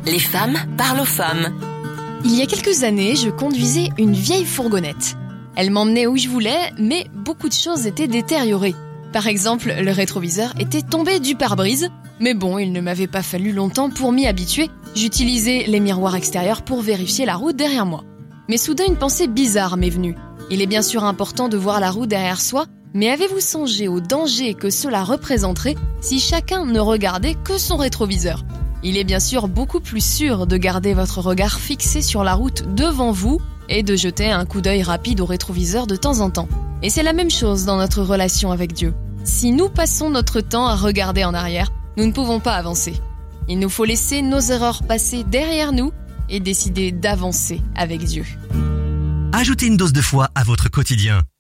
Les femmes parlent aux femmes. Il y a quelques années, je conduisais une vieille fourgonnette. Elle m'emmenait où je voulais, mais beaucoup de choses étaient détériorées. Par exemple, le rétroviseur était tombé du pare-brise. Mais bon, il ne m'avait pas fallu longtemps pour m'y habituer. J'utilisais les miroirs extérieurs pour vérifier la route derrière moi. Mais soudain, une pensée bizarre m'est venue. Il est bien sûr important de voir la route derrière soi, mais avez-vous songé au danger que cela représenterait si chacun ne regardait que son rétroviseur ? Il est bien sûr beaucoup plus sûr de garder votre regard fixé sur la route devant vous et de jeter un coup d'œil rapide au rétroviseur de temps en temps. Et c'est la même chose dans notre relation avec Dieu. Si nous passons notre temps à regarder en arrière, nous ne pouvons pas avancer. Il nous faut laisser nos erreurs passer derrière nous et décider d'avancer avec Dieu. Ajoutez une dose de foi à votre quotidien